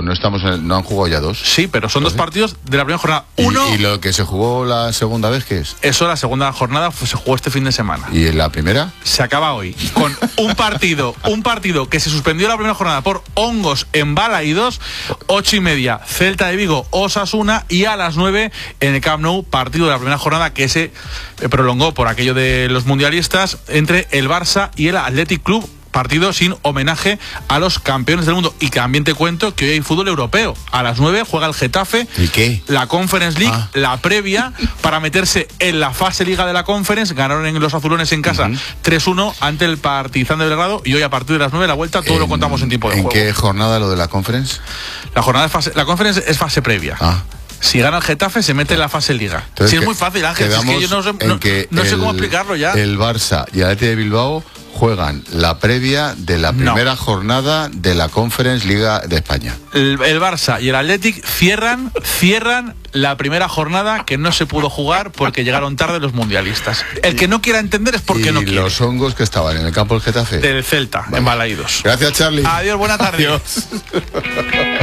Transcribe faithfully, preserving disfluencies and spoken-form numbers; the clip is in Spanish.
no estamos en, no han jugado ya dos. Sí, pero son dos partidos de la primera jornada. Uno. ¿Y, y lo que se jugó la segunda vez qué es? Eso, la segunda jornada pues, se jugó este fin de semana. ¿Y en la primera? Se acaba hoy con un partido, un partido que se suspendió la primera jornada por hongos en Balaídos, ocho y media, Celta de Vigo, Osasuna, y a las nueve en el Camp Nou, partido de la primera jornada que se prolongó por aquello de los mundialistas entre el Barça y el Athletic Club. Partido sin homenaje a los campeones del mundo. Y también te cuento que hoy hay fútbol europeo. A las nueve juega el Getafe. ¿Y qué? La Conference League, ah. la previa para meterse en la fase Liga de la Conference. Ganaron en los azulones en casa uh-huh. tres uno ante el Partizan de Belgrado. Y hoy a partir de las nueve la vuelta todo en, lo contamos en tiempo de ¿en juego. ¿En qué jornada lo de la Conference? La jornada es fase, la Conference es fase previa. Ah. Si gana el Getafe, se mete en la fase Liga. Entonces, sí, es muy fácil, Ángel. Es que yo no sé, no, no el, sé cómo explicarlo ya. El Barça y el Athletic de Bilbao juegan la previa de la primera no. jornada de la Conference Liga de España. El, el Barça y el Athletic cierran, cierran la primera jornada que no se pudo jugar porque llegaron tarde los mundialistas. El que no quiera entender es porque ¿Y no quiere. los hongos que estaban en el campo del Getafe? Del Celta, vale. En Balaídos. Gracias, Charlie. Adiós, buena tarde. Adiós.